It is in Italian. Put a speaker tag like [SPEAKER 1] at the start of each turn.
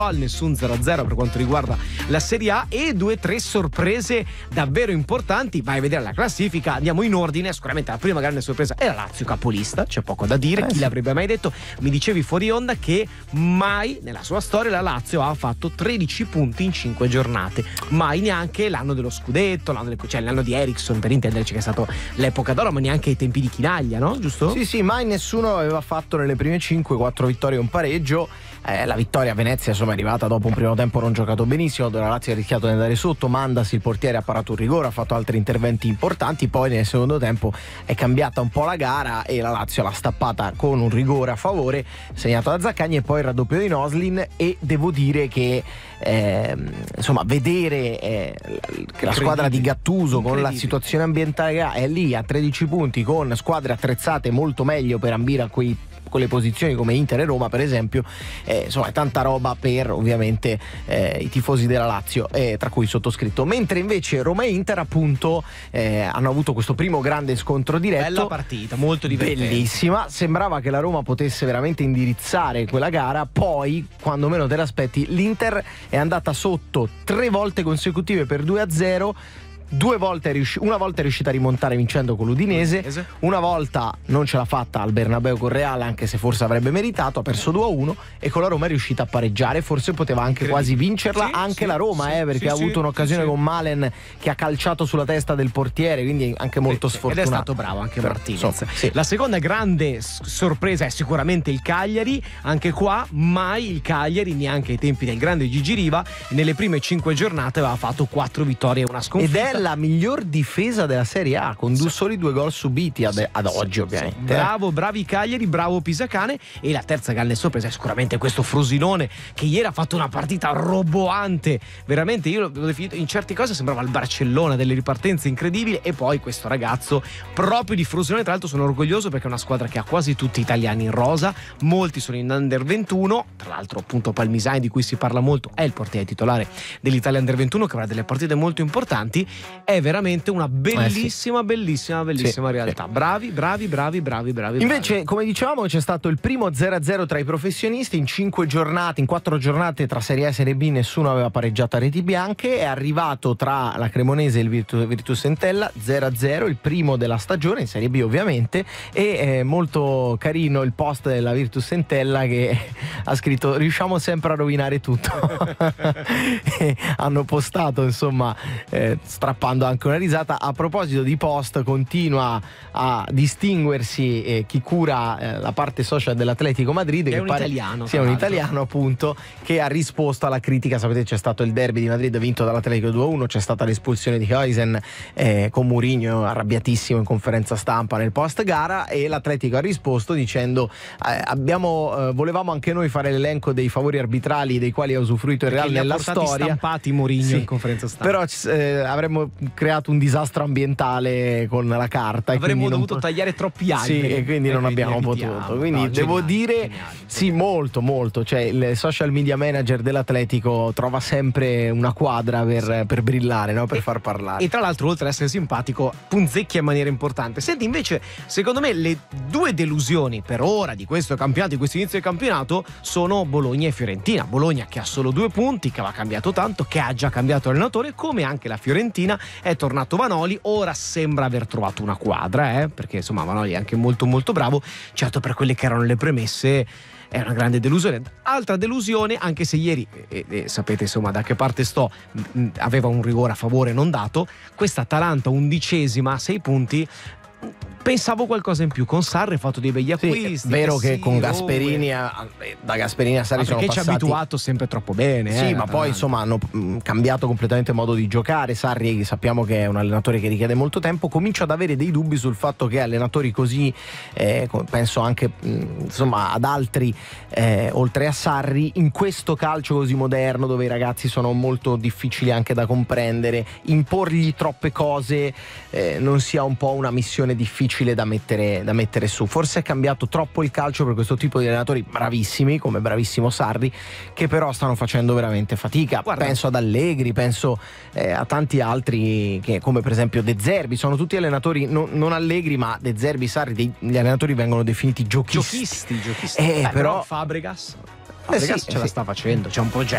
[SPEAKER 1] nessun 0-0 per quanto riguarda la Serie A e 2-3 sorprese davvero importanti. Vai a vedere la classifica, andiamo in ordine. Sicuramente la prima grande sorpresa è la Lazio capolista, c'è poco da dire, chi l'avrebbe mai detto. Mi dicevi fuori onda che mai nella sua storia la Lazio ha fatto 13 punti in 5 giornate, mai neanche l'anno dello scudetto, cioè l'anno di Eriksson, per intenderci, che è stato l'epoca d'oro, ma neanche ai tempi di Chinaglia, no? Giusto?
[SPEAKER 2] Sì, mai nessuno aveva fatto nelle prime 5 4 vittorie e un pareggio. La vittoria a Venezia insomma è arrivata dopo un primo tempo non giocato benissimo, dove la Lazio ha rischiato di andare sotto. Mandasi, il portiere, ha parato un rigore, ha fatto altri interventi importanti, poi nel secondo tempo è cambiata un po' la gara e la Lazio l'ha stappata con un rigore a favore segnato da Zaccagni e poi il raddoppio di Noslin. E devo dire che insomma vedere che la squadra di Gattuso con la situazione ambientale che ha è lì a 13 punti con squadre attrezzate molto meglio per ambire a quelle posizioni come Inter e Roma per esempio, insomma è tanta roba per ovviamente i tifosi della Lazio, tra cui il sottoscritto. Mentre invece Roma e Inter appunto hanno avuto questo primo grande scontro diretto.
[SPEAKER 1] Bella partita, molto divertente,
[SPEAKER 2] bellissima, sembrava che la Roma potesse veramente indirizzare quella gara, poi quando meno te l'aspetti l'Inter è andata sotto 3 volte consecutive per 2-0. Una volta è riuscita a rimontare vincendo con l'Udinese, una volta non ce l'ha fatta al Bernabeu con Real, anche se forse avrebbe meritato, ha perso 2-1 e con la Roma è riuscita a pareggiare, forse poteva anche quasi vincerla la Roma, perché ha avuto un'occasione con Malen che ha calciato sulla testa del portiere, quindi anche molto sfortunato.
[SPEAKER 1] Ed è stato bravo anche Martinez. La seconda grande sorpresa è sicuramente il Cagliari, anche qua mai il Cagliari, neanche ai tempi del grande Gigi Riva, nelle prime 5 giornate aveva fatto 4 vittorie e una sconfitta.
[SPEAKER 2] Ed è la miglior difesa della Serie A con soli 2 gol subiti ad oggi ovviamente.
[SPEAKER 1] Bravi Cagliari, bravo Pisacane. E la terza grande sorpresa è sicuramente questo Frosinone, che ieri ha fatto una partita roboante, veramente io l'ho definito, in certe cose sembrava il Barcellona, delle ripartenze incredibili. E poi questo ragazzo proprio di Frosinone, tra l'altro sono orgoglioso perché è una squadra che ha quasi tutti italiani in rosa, molti sono in Under 21, tra l'altro appunto Palmisani, di cui si parla molto, è il portiere titolare dell'Italia Under 21, che avrà delle partite molto importanti. È veramente una bellissima realtà. Bravi.
[SPEAKER 2] Invece, come dicevamo, c'è stato il primo 0-0 tra i professionisti in 4 giornate tra Serie A e Serie B, nessuno aveva pareggiato a reti bianche. È arrivato tra la Cremonese e il Virtus Entella 0-0, il primo della stagione in Serie B ovviamente. E è molto carino il post della Virtus Entella che ha scritto: riusciamo sempre a rovinare tutto. E hanno postato insomma strappando anche una risata. A proposito di post, continua a distinguersi chi cura la parte social dell'Atletico Madrid, che
[SPEAKER 1] è un italiano,
[SPEAKER 2] sia un italiano appunto, che ha risposto alla critica. Sapete, c'è stato il derby di Madrid vinto dall'Atletico 2-1, c'è stata l'espulsione di Huijsen con Mourinho arrabbiatissimo in conferenza stampa nel post gara, e l'Atletico ha risposto dicendo volevamo anche noi fare l'elenco dei favori arbitrali dei quali ha usufruito il Real nella storia,
[SPEAKER 1] stampati Mourinho in conferenza stampa,
[SPEAKER 2] però avremmo creato un disastro ambientale con la carta,
[SPEAKER 1] avremmo dovuto tagliare troppi alberi,
[SPEAKER 2] e quindi non abbiamo potuto. Quindi devo dire molto, cioè il social media manager dell'Atletico trova sempre una quadra per brillare, no? Per far parlare.
[SPEAKER 1] E tra l'altro, oltre ad essere simpatico, punzecchia in maniera importante. Senti, invece, secondo me le 2 delusioni per ora di questo campionato, di questo inizio del campionato, sono Bologna e Fiorentina. Bologna che ha solo 2 punti, che aveva cambiato tanto, che ha già cambiato allenatore, come anche la Fiorentina. È tornato Vanoli, ora sembra aver trovato una quadra, perché insomma Vanoli è anche molto bravo. Certo, per quelle che erano le premesse è una grande delusione. Altra delusione, anche se ieri sapete insomma da che parte sto, aveva un rigore a favore non dato, questa Atalanta 11ª a 6 punti. Pensavo qualcosa in più. Con Sarri ha fatto dei begli acquisti.
[SPEAKER 2] Vero che con Gasperini da Gasperini a Sarri sono passati,
[SPEAKER 1] perché ci ha abituato sempre troppo bene.
[SPEAKER 2] Ma poi insomma hanno cambiato completamente modo di giocare. Sarri sappiamo che è un allenatore che richiede molto tempo. Comincio ad avere dei dubbi sul fatto che allenatori così, penso anche insomma ad altri oltre a Sarri, in questo calcio così moderno dove i ragazzi sono molto difficili anche da comprendere, imporgli troppe cose non sia un po' una missione difficile da mettere su. Forse è cambiato troppo il calcio per questo tipo di allenatori bravissimi, come bravissimo Sarri, che però stanno facendo veramente fatica. Penso ad Allegri, penso a tanti altri che, come per esempio De Zerbi, sono tutti allenatori non Allegri, ma De Zerbi, Sarri, gli allenatori vengono definiti giochisti.
[SPEAKER 1] Però Fabregas ce la sta facendo, c'è un po',